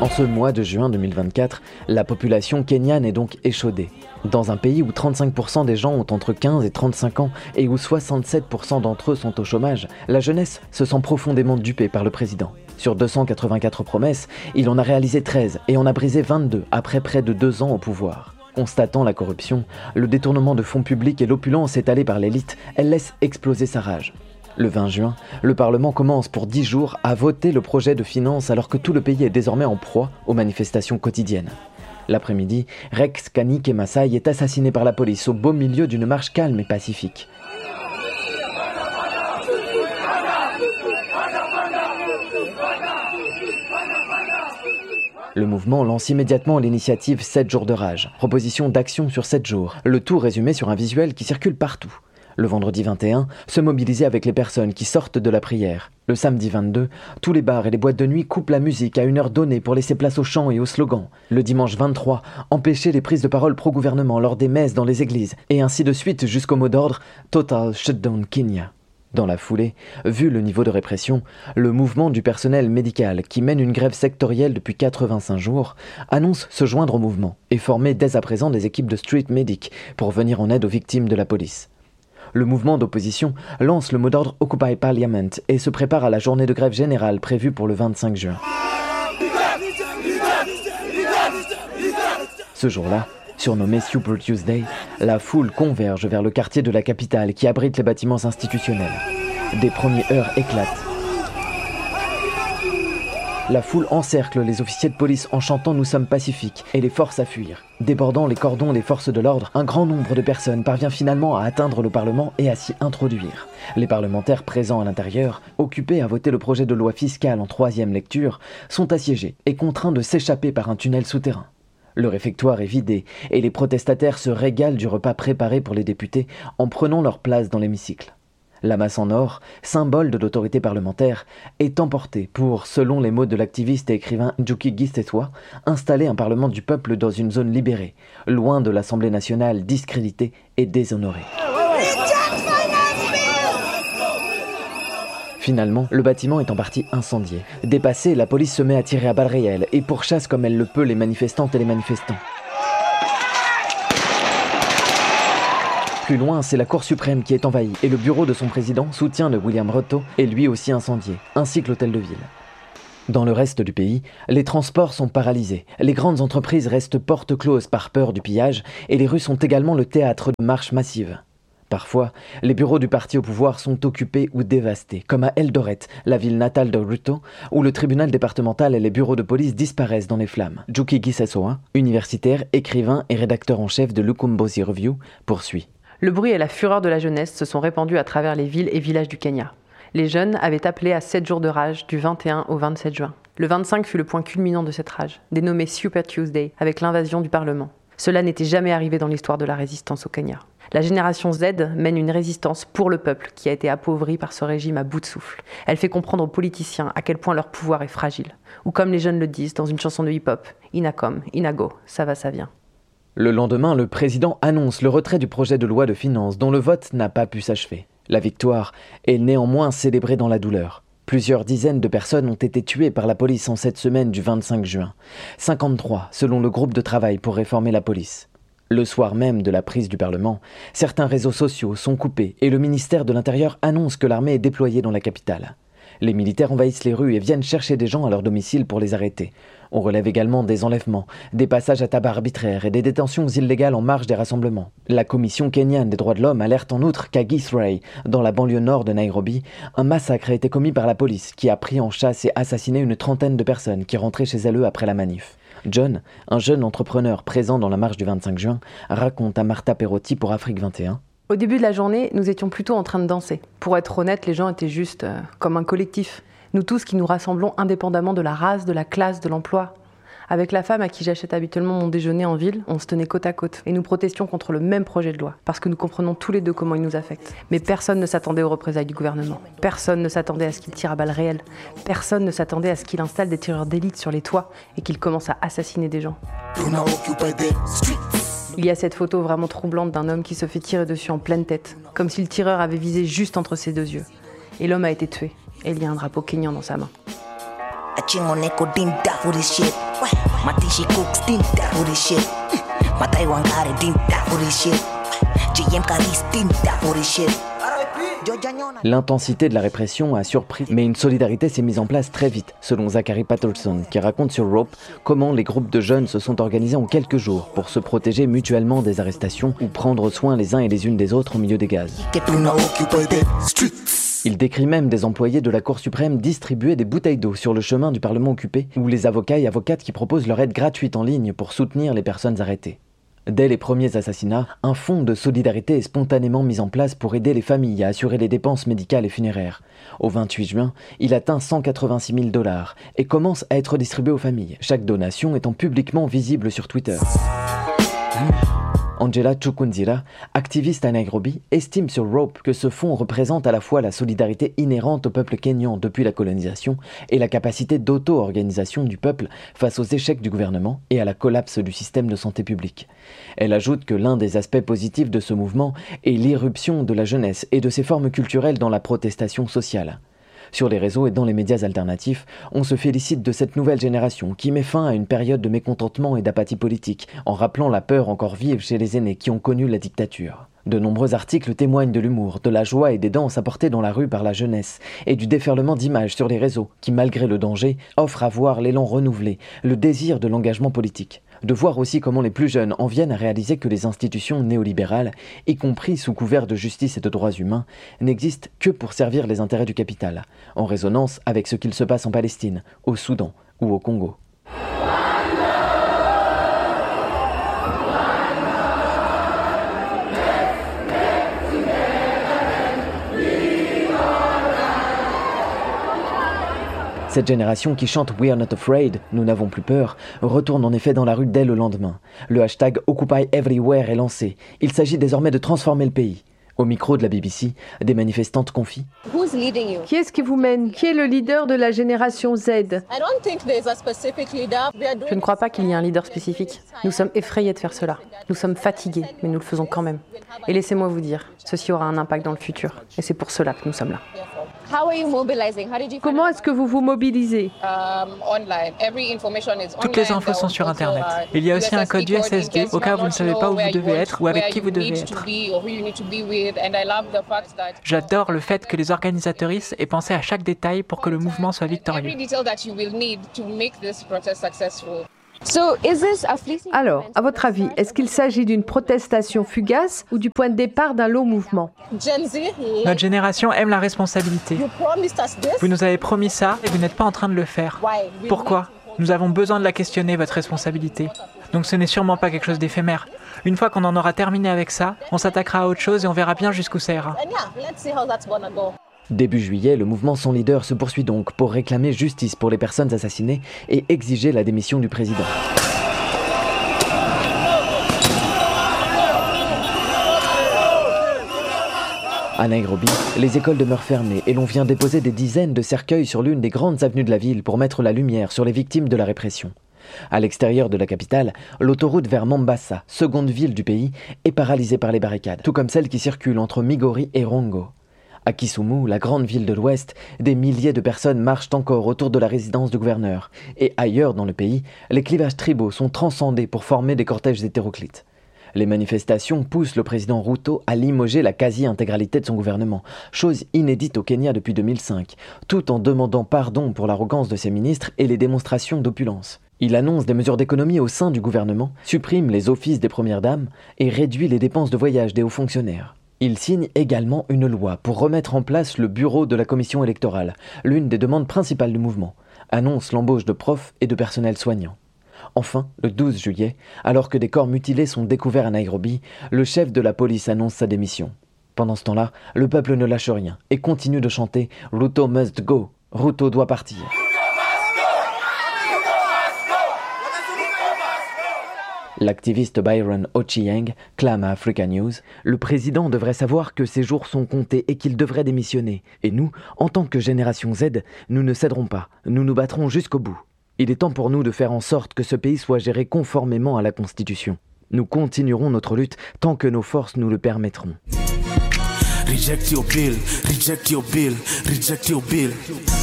En ce mois de juin 2024, la population kenyane est donc échaudée. Dans un pays où 35% des gens ont entre 15 et 35 ans et où 67% d'entre eux sont au chômage, la jeunesse se sent profondément dupée par le président. Sur 284 promesses, il en a réalisé 13 et en a brisé 22 après près de 2 ans au pouvoir. Constatant la corruption, le détournement de fonds publics et l'opulence étalée par l'élite, elle laisse exploser sa rage. Le 20 juin, le Parlement commence pour 10 jours à voter le projet de finances alors que tout le pays est désormais en proie aux manifestations quotidiennes. L'après-midi, Rex Kanike Masai est assassiné par la police au beau milieu d'une marche calme et pacifique. Le mouvement lance immédiatement l'initiative 7 jours de rage, proposition d'action sur 7 jours, le tout résumé sur un visuel qui circule partout. Le vendredi 21, se mobiliser avec les personnes qui sortent de la prière. Le samedi 22, tous les bars et les boîtes de nuit coupent la musique à une heure donnée pour laisser place aux chants et aux slogans. Le dimanche 23, empêcher les prises de parole pro-gouvernement lors des messes dans les églises, et ainsi de suite jusqu'au mot d'ordre « Total Shutdown Kenya ». Dans la foulée, vu le niveau de répression, le mouvement du personnel médical, qui mène une grève sectorielle depuis 85 jours, annonce se joindre au mouvement et former dès à présent des équipes de street medic pour venir en aide aux victimes de la police. Le mouvement d'opposition lance le mot d'ordre Occupy Parliament et se prépare à la journée de grève générale prévue pour le 25 juin. Ce jour-là, surnommé Super Tuesday, la foule converge vers le quartier de la capitale qui abrite les bâtiments institutionnels. Des premières heures éclatent. La foule encercle les officiers de police en chantant « Nous sommes pacifiques » et les force à fuir. Débordant les cordons des forces de l'ordre, un grand nombre de personnes parvient finalement à atteindre le Parlement et à s'y introduire. Les parlementaires présents à l'intérieur, occupés à voter le projet de loi fiscale en 3e lecture, sont assiégés et contraints de s'échapper par un tunnel souterrain. Le réfectoire est vidé et les protestataires se régalent du repas préparé pour les députés en prenant leur place dans l'hémicycle. La masse en or, symbole de l'autorité parlementaire, est emportée pour, selon les mots de l'activiste et écrivain Njuki Gistetwa, installer un parlement du peuple dans une zone libérée, loin de l'Assemblée nationale discréditée et déshonorée. Finalement, le bâtiment est en partie incendié. Dépassée, la police se met à tirer à balles réelles et pourchasse comme elle le peut les manifestantes et les manifestants. Plus loin, c'est la Cour suprême qui est envahie et le bureau de son président, soutien de William Ruto, est lui aussi incendié, ainsi que l'hôtel de ville. Dans le reste du pays, les transports sont paralysés, les grandes entreprises restent portes closes par peur du pillage et les rues sont également le théâtre de marches massives. Parfois, les bureaux du parti au pouvoir sont occupés ou dévastés, comme à Eldoret, la ville natale de Ruto, où le tribunal départemental et les bureaux de police disparaissent dans les flammes. Njuki Gistetwa, universitaire, écrivain et rédacteur en chef de l'Ukombozi Review, poursuit. Le bruit et la fureur de la jeunesse se sont répandus à travers les villes et villages du Kenya. Les jeunes avaient appelé à 7 jours de rage du 21 au 27 juin. Le 25 fut le point culminant de cette rage, dénommé Super Tuesday, avec l'invasion du Parlement. Cela n'était jamais arrivé dans l'histoire de la résistance au Kenya. La génération Z mène une résistance pour le peuple qui a été appauvri par ce régime à bout de souffle. Elle fait comprendre aux politiciens à quel point leur pouvoir est fragile. Ou comme les jeunes le disent dans une chanson de hip-hop, « Inacom, Inago, ça va, ça vient ». Le lendemain, le président annonce le retrait du projet de loi de finances dont le vote n'a pas pu s'achever. La victoire est néanmoins célébrée dans la douleur. Plusieurs dizaines de personnes ont été tuées par la police en cette semaine du 25 juin. 53 selon le groupe de travail pour réformer la police. Le soir même de la prise du Parlement, certains réseaux sociaux sont coupés et le ministère de l'Intérieur annonce que l'armée est déployée dans la capitale. Les militaires envahissent les rues et viennent chercher des gens à leur domicile pour les arrêter. On relève également des enlèvements, des passages à tabac arbitraires et des détentions illégales en marge des rassemblements. La Commission kenyane des droits de l'homme alerte en outre qu'à Githurai, dans la banlieue nord de Nairobi, un massacre a été commis par la police qui a pris en chasse et assassiné une trentaine de personnes qui rentraient chez elles après la manif. John, un jeune entrepreneur présent dans la marche du 25 juin, raconte à Martha Perotti pour Afrique 21. Au début de la journée, nous étions plutôt en train de danser. Pour être honnête, les gens étaient juste comme un collectif. Nous tous qui nous rassemblons indépendamment de la race, de la classe, de l'emploi. Avec la femme à qui j'achète habituellement mon déjeuner en ville, on se tenait côte à côte et nous protestions contre le même projet de loi, parce que nous comprenons tous les deux comment il nous affecte. Mais personne ne s'attendait aux représailles du gouvernement. Personne ne s'attendait à ce qu'il tire à balles réelles. Personne ne s'attendait à ce qu'il installe des tireurs d'élite sur les toits et qu'il commence à assassiner des gens. Il y a cette photo vraiment troublante d'un homme qui se fait tirer dessus en pleine tête, comme si le tireur avait visé juste entre ses deux yeux. Et l'homme a été tué, et il y a un drapeau kényan dans sa main. L'intensité de la répression a surpris, mais une solidarité s'est mise en place très vite, selon Zachary Patterson, qui raconte sur Rope comment les groupes de jeunes se sont organisés en quelques jours pour se protéger mutuellement des arrestations ou prendre soin les uns et les unes des autres au milieu des gaz. Il décrit même des employés de la Cour suprême distribuer des bouteilles d'eau sur le chemin du Parlement occupé, ou les avocats et avocates qui proposent leur aide gratuite en ligne pour soutenir les personnes arrêtées. Dès les premiers assassinats, un fonds de solidarité est spontanément mis en place pour aider les familles à assurer les dépenses médicales et funéraires. Au 28 juin, il atteint 186 000 $ et commence à être distribué aux familles, chaque donation étant publiquement visible sur Twitter. Angela Chukwunzira, activiste à Nairobi, estime sur Rope que ce fonds représente à la fois la solidarité inhérente au peuple kényan depuis la colonisation et la capacité d'auto-organisation du peuple face aux échecs du gouvernement et à la collapse du système de santé publique. Elle ajoute que l'un des aspects positifs de ce mouvement est l'irruption de la jeunesse et de ses formes culturelles dans la protestation sociale. Sur les réseaux et dans les médias alternatifs, on se félicite de cette nouvelle génération qui met fin à une période de mécontentement et d'apathie politique, en rappelant la peur encore vive chez les aînés qui ont connu la dictature. De nombreux articles témoignent de l'humour, de la joie et des danses apportées dans la rue par la jeunesse, et du déferlement d'images sur les réseaux qui, malgré le danger, offrent à voir l'élan renouvelé, le désir de l'engagement politique. De voir aussi comment les plus jeunes en viennent à réaliser que les institutions néolibérales, y compris sous couvert de justice et de droits humains, n'existent que pour servir les intérêts du capital, en résonance avec ce qu'il se passe en Palestine, au Soudan ou au Congo. Cette génération qui chante « We are not afraid », nous n'avons plus peur, retourne en effet dans la rue dès le lendemain. Le hashtag « Occupy Everywhere » est lancé. Il s'agit désormais de transformer le pays. Au micro de la BBC, des manifestantes confient. Qui est-ce qui vous mène? Qui est le leader de la génération Z? Je ne crois pas qu'il y ait un leader spécifique. Nous sommes effrayés de faire cela. Nous sommes fatigués, mais nous le faisons quand même. Et laissez-moi vous dire, ceci aura un impact dans le futur. Et c'est pour cela que nous sommes là. Comment est-ce que vous vous mobilisez? Toutes les infos sont sur Internet. Il y a aussi un code USSD au cas où vous ne savez pas où vous devez être ou avec qui vous devez être. J'adore le fait que les organisatrices aient pensé à chaque détail pour que le mouvement soit victorieux. Alors, à votre avis, est-ce qu'il s'agit d'une protestation fugace ou du point de départ d'un long mouvement? Notre génération aime la responsabilité. Vous nous avez promis ça et vous n'êtes pas en train de le faire. Pourquoi? Nous avons besoin de la questionner, votre responsabilité. Donc ce n'est sûrement pas quelque chose d'éphémère. Une fois qu'on en aura terminé avec ça, on s'attaquera à autre chose et on verra bien jusqu'où ça ira. Début juillet, le mouvement Sans Leader se poursuit donc pour réclamer justice pour les personnes assassinées et exiger la démission du président. À Nairobi, les écoles demeurent fermées et l'on vient déposer des dizaines de cercueils sur l'une des grandes avenues de la ville pour mettre la lumière sur les victimes de la répression. À l'extérieur de la capitale, l'autoroute vers Mombasa, seconde ville du pays, est paralysée par les barricades, tout comme celle qui circule entre Migori et Rongo. À Kisumu, la grande ville de l'Ouest, des milliers de personnes marchent encore autour de la résidence du gouverneur. Et ailleurs dans le pays, les clivages tribaux sont transcendés pour former des cortèges hétéroclites. Les manifestations poussent le président Ruto à limoger la quasi-intégralité de son gouvernement, chose inédite au Kenya depuis 2005, tout en demandant pardon pour l'arrogance de ses ministres et les démonstrations d'opulence. Il annonce des mesures d'économie au sein du gouvernement, supprime les offices des premières dames et réduit les dépenses de voyage des hauts fonctionnaires. Il signe également une loi pour remettre en place le bureau de la commission électorale, l'une des demandes principales du mouvement, annonce l'embauche de profs et de personnel soignant. Enfin, le 12 juillet, alors que des corps mutilés sont découverts à Nairobi, le chef de la police annonce sa démission. Pendant ce temps-là, le peuple ne lâche rien et continue de chanter « Ruto must go »,« Ruto doit partir ». L'activiste Byron Ochieng clame à Africa News « Le président devrait savoir que ses jours sont comptés et qu'il devrait démissionner. Et nous, en tant que génération Z, nous ne céderons pas. Nous nous battrons jusqu'au bout. Il est temps pour nous de faire en sorte que ce pays soit géré conformément à la Constitution. Nous continuerons notre lutte tant que nos forces nous le permettront. » Reject your bill, reject your bill, reject your bill.